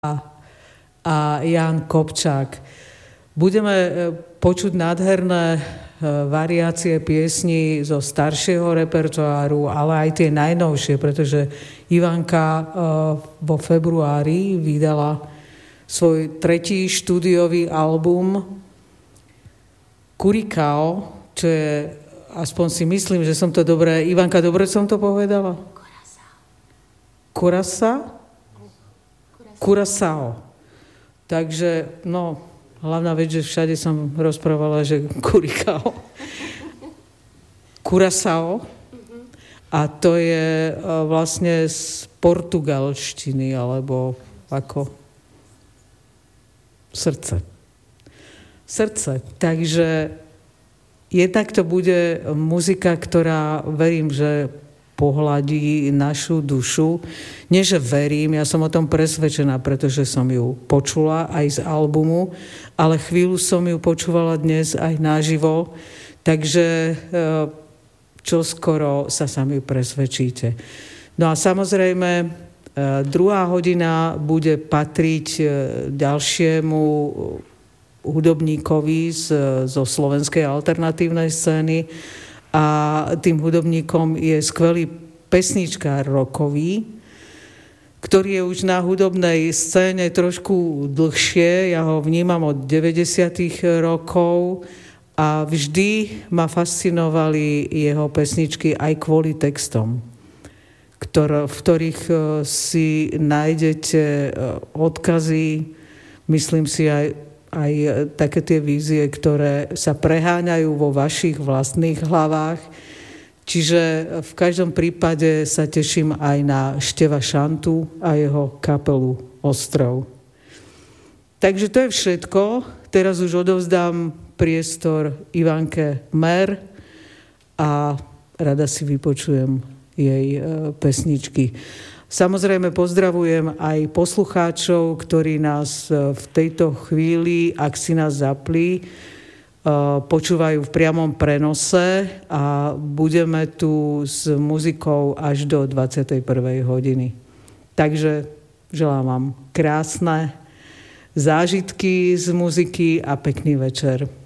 a Jan Kopčák. Budeme počuť nádherné variácie piesní zo staršieho repertoáru, ale aj tie najnovšie, pretože Ivanka vo februári vydala svoj 3. štúdiový album Kurikao, čo je, aspoň si myslím, že som to dobre... Ivanka, dobre som to povedala? Curaçao. Takže, no, hlavná vec, že všade som rozprávala, že Kurikao. Curaçao. A to je vlastne z portugalštiny, alebo ako srdce. Takže jednak to bude muzika, ktorá, verím, že pohľadí našu dušu. Nie, že verím, ja som o tom presvedčená, pretože som ju počula aj z albumu, ale chvíľu som ju počúvala dnes aj naživo, takže čoskoro sa sami presvedčíte. No a samozrejme, druhá hodina bude patriť ďalšiemu hudobníkovi zo slovenskej alternatívnej scény, a tým hudobníkom je skvelý pesničkár rockový, ktorý je už na hudobnej scéne trošku dlhšie. Ja ho vnímam od 90. rokov a vždy ma fascinovali jeho pesničky aj kvôli textom, v ktorých si nájdete odkazy, myslím si aj také tie vízie, ktoré sa preháňajú vo vašich vlastných hlavách. Čiže v každom prípade sa teším aj na Števa Šantu a jeho kapelu Ostrov. Takže to je všetko. Teraz už odovzdám priestor Ivanke Mer a rada si vypočujem jej pesničky. Samozrejme pozdravujem aj poslucháčov, ktorí nás v tejto chvíli, ak si nás zapli, počúvajú v priamom prenose a budeme tu s muzikou až do 21. hodiny. Takže želám vám krásne zážitky z muziky a pekný večer.